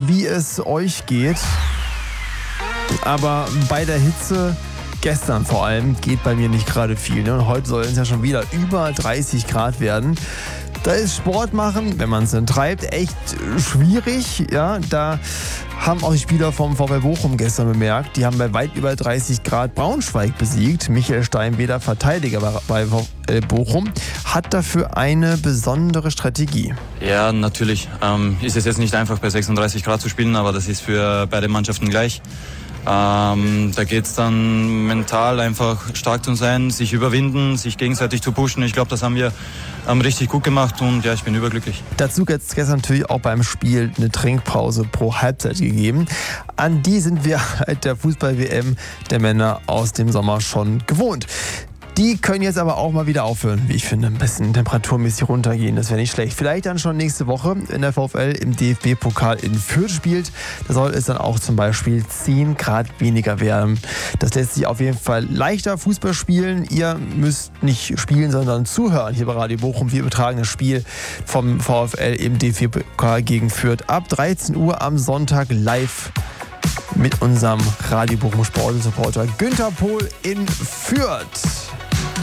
wie es euch geht. Aber bei der Hitze, gestern vor allem, geht bei mir nicht gerade viel. Ne? Und heute soll es ja schon wieder über 30 Grad werden. Da ist Sport machen, wenn man es dann treibt, echt schwierig. Ja, da haben auch die Spieler vom VfL Bochum gestern bemerkt, die haben bei weit über 30 Grad Braunschweig besiegt. Michael Steinweder, Verteidiger bei VfL Bochum, hat dafür eine besondere Strategie. Ja, natürlich ist es jetzt nicht einfach bei 36 Grad zu spielen, aber das ist für beide Mannschaften gleich. Da geht es dann mental einfach stark zu sein, sich überwinden, sich gegenseitig zu pushen. Ich glaube, das haben wir richtig gut gemacht und ja, ich bin überglücklich. Dazu hat es gestern natürlich auch beim Spiel eine Trinkpause pro Halbzeit gegeben. An die sind wir seit der Fußball-WM der Männer aus dem Sommer schon gewohnt. Die können jetzt aber auch mal wieder aufhören, wie ich finde, ein bisschen temperaturmäßig runtergehen. Das wäre nicht schlecht. Vielleicht dann schon nächste Woche, wenn der VfL im DFB-Pokal in Fürth spielt. Da soll es dann auch zum Beispiel 10 Grad weniger werden. Das lässt sich auf jeden Fall leichter Fußball spielen. Ihr müsst nicht spielen, sondern zuhören hier bei Radio Bochum. Wir übertragen das Spiel vom VfL im DFB-Pokal gegen Fürth ab 13 Uhr am Sonntag live mit unserem Radio Bochum Sport-Supporter Günther Pohl in Fürth.